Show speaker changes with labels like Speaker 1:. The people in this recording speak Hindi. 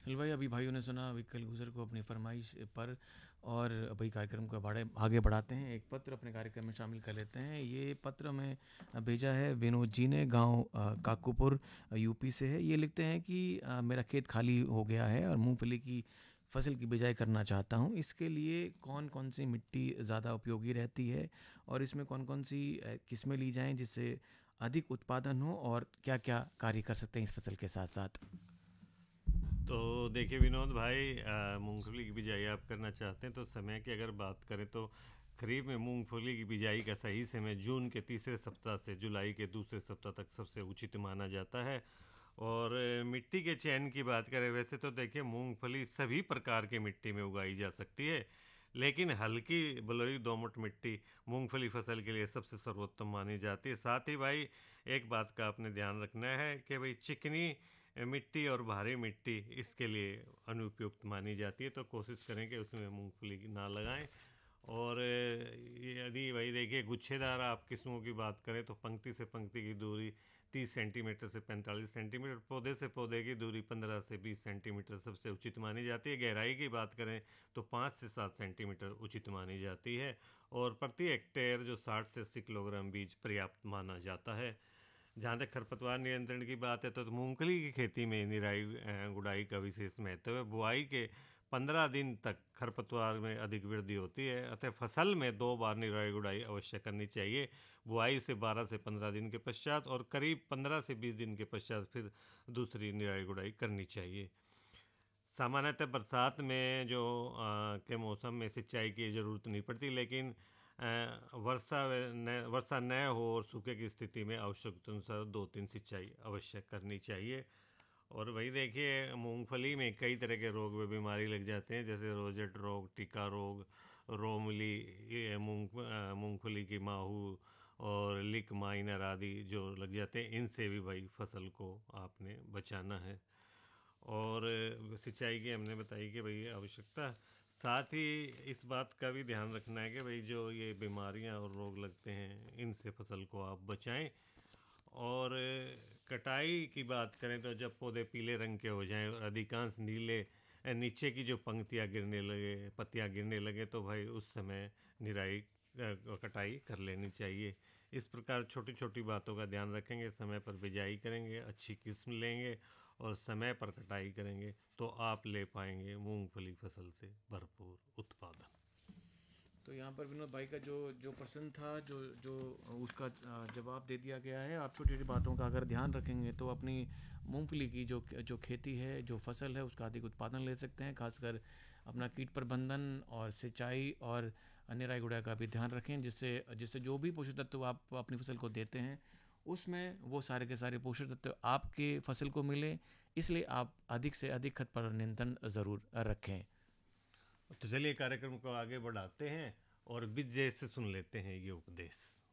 Speaker 1: सुनील भाई, अभी भाइयों ने सुना विकल गुजर को अपनी फरमाइश पर, और अभी कार्यक्रम को आगे बढ़ाते हैं। एक पत्र अपने कार्यक्रम में शामिल कर लेते हैं। ये पत्र में भेजा है विनोद जी ने, गांव काकूपुर यूपी से है। ये लिखते हैं कि मेरा खेत खाली हो गया है और मूंगफली की फसल की बिजाई करना चाहता हूँ। इसके लिए कौन कौन सी मिट्टी ज़्यादा उपयोगी रहती है और इसमें कौन कौन सी किस्में ली जाएं जिससे अधिक उत्पादन हो, और क्या क्या कार्य कर सकते हैं इस फसल के साथ साथ।
Speaker 2: तो देखिए विनोद भाई, मूंगफली की बिजाई आप करना चाहते हैं तो समय की अगर बात करें तो खरीफ में मूंगफली की बिजाई का सही समय जून के तीसरे सप्ताह से जुलाई के दूसरे सप्ताह तक सबसे उचित माना जाता है। और मिट्टी के चयन की बात करें, वैसे तो देखिए मूंगफली सभी प्रकार की मिट्टी में उगाई जा सकती है, लेकिन हल्की बलुई दोमट मिट्टी मूंगफली फसल के लिए सबसे सर्वोत्तम मानी जाती है। साथ ही भाई एक बात का आपने ध्यान रखना है कि भाई चिकनी मिट्टी और भारी मिट्टी इसके लिए अनुपयुक्त मानी जाती है, तो कोशिश करें कि उसमें मूंगफली ना लगाएं। और यदि भाई देखिए गुच्छेदार आप किस्मों की बात करें तो पंक्ति से पंक्ति की दूरी 30 सेंटीमीटर से 45 सेंटीमीटर, पौधे से पौधे की दूरी 15 से 20 सेंटीमीटर सबसे उचित मानी जाती है। गहराई की बात करें तो 5 से 7 सेंटीमीटर उचित मानी जाती है। और प्रति हेक्टेयर जो 60 से 80 किलोग्राम बीज पर्याप्त माना जाता है। जहाँ तक खरपतवार नियंत्रण की बात है तो मूंगफली की खेती में निराई गुड़ाई का विशेष महत्व है। बुआई के 15 दिन तक खरपतवार में अधिक वृद्धि होती है, अतः फसल में 2 बार निराई गुड़ाई अवश्य करनी चाहिए। बुआई से 12 से 15 दिन के पश्चात और करीब 15 से 20 दिन के पश्चात फिर दूसरी निराई गुड़ाई करनी चाहिए। सामान्यतः बरसात में जो के मौसम में सिंचाई की ज़रूरत नहीं पड़ती, लेकिन वर्षा न हो और सूखे की स्थिति में आवश्यकता अनुसार 2-3 सिंचाई अवश्य करनी चाहिए। और वही देखिए मूंगफली में कई तरह के रोग व बीमारी लग जाते हैं, जैसे रोजेट रोग, टिका रोग, रोमली, ये मूंगफली की माहू और लिक माइनर आदि जो लग जाते हैं, इनसे भी भाई फसल को आपने बचाना है। और सिंचाई की हमने बताई कि भाई आवश्यकता, साथ ही इस बात का भी ध्यान रखना है कि भाई जो ये बीमारियां और रोग लगते हैं इनसे फसल को आप बचाएं। और कटाई की बात करें तो जब पौधे पीले रंग के हो जाएं और अधिकांश नीले नीचे की जो पंक्तियां गिरने लगे, पत्तियां गिरने लगे, तो भाई उस समय निराई कटाई कर लेनी चाहिए। इस प्रकार छोटी छोटी बातों का ध्यान रखेंगे, समय पर बिजाई करेंगे, अच्छी किस्म लेंगे और समय पर कटाई करेंगे तो आप ले पाएंगे मूंगफली फसल से भरपूर उत्पादन।
Speaker 1: तो यहाँ पर विनोद भाई का जो जो प्रश्न था, जो जो उसका जवाब दे दिया गया है। आप छोटी छोटी बातों का अगर ध्यान रखेंगे तो अपनी मूंगफली की जो जो खेती है, जो फसल है, उसका अधिक उत्पादन ले सकते हैं। खासकर अपना कीट प्रबंधन और सिंचाई और निराई गुड़ाई का भी ध्यान रखें, जिससे जिससे जो भी पोषक तत्व आप अपनी फसल को देते हैं उसमें वो सारे के सारे पोषक तत्व आपके फसल को मिले। इसलिए आप अधिक से अधिक खत पर नियंत्रण ज़रूर रखें।
Speaker 2: तो चलिए कार्यक्रम को आगे बढ़ाते हैं और विजय से सुन लेते हैं ये उपदेश।